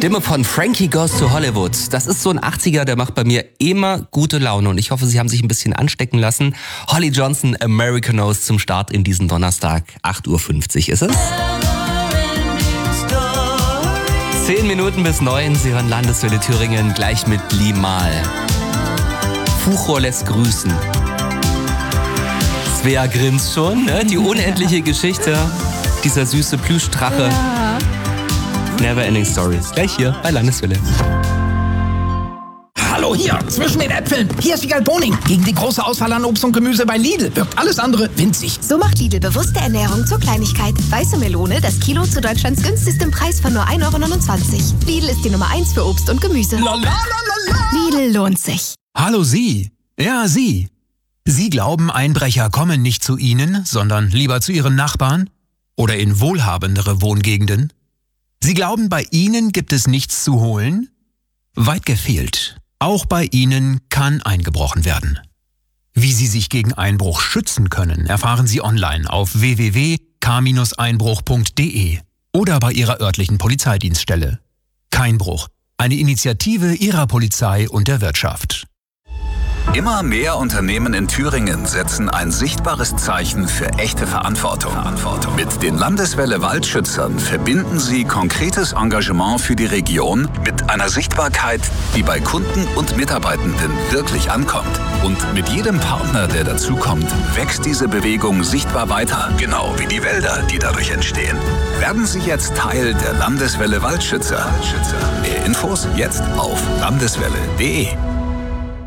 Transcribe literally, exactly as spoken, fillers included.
Stimme von Frankie Goes to Hollywood. Das ist so ein achtziger, der macht bei mir immer gute Laune. Und ich hoffe, Sie haben sich ein bisschen anstecken lassen. Holly Johnson, Americanos zum Start in diesen Donnerstag. acht Uhr fünfzig ist es. Zehn Minuten bis neun. Sie hören Landeswelle Thüringen gleich mit Limal. Fuchor lässt grüßen. Svea grinst schon, ne? Die unendliche Geschichte. Dieser süße Plüschdrache. Ja. Never Ending Stories. Gleich hier bei Landeswelle. Hallo hier, zwischen den Äpfeln. Hier ist Wiegald Boning. Gegen die große Auswahl an Obst und Gemüse bei Lidl wirkt alles andere winzig. So macht Lidl bewusste Ernährung zur Kleinigkeit. Weiße Melone, das Kilo zu Deutschlands günstigstem Preis von nur ein Euro neunundzwanzig. Lidl ist die Nummer eins für Obst und Gemüse. La, la, la, la, la. Lidl lohnt sich. Hallo Sie. Ja, Sie. Sie glauben, Einbrecher kommen nicht zu Ihnen, sondern lieber zu Ihren Nachbarn? Oder in wohlhabendere Wohngegenden? Sie glauben, bei Ihnen gibt es nichts zu holen? Weit gefehlt. Auch bei Ihnen kann eingebrochen werden. Wie Sie sich gegen Einbruch schützen können, erfahren Sie online auf w w w punkt k einbruch punkt d e oder bei Ihrer örtlichen Polizeidienststelle. Keinbruch, eine Initiative Ihrer Polizei und der Wirtschaft. Immer mehr Unternehmen in Thüringen setzen ein sichtbares Zeichen für echte Verantwortung. Verantwortung. Mit den Landeswelle Waldschützern verbinden sie konkretes Engagement für die Region mit einer Sichtbarkeit, die bei Kunden und Mitarbeitenden wirklich ankommt. Und mit jedem Partner, der dazukommt, wächst diese Bewegung sichtbar weiter. Genau wie die Wälder, die dadurch entstehen. Werden Sie jetzt Teil der Landeswelle Waldschützer. Mehr Infos jetzt auf landeswelle punkt d e.